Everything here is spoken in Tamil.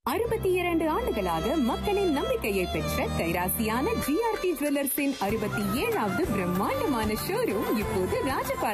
62 ஆண்டுகளாக மக்களின் நம்பிக்கையை பெற்ற கைராசியான ஜிஆர்டி ஜுவல்லர்ஸின் 67வது பிரம்மாண்டமான ஷோரூம் இப்போது ராஜபாளையம்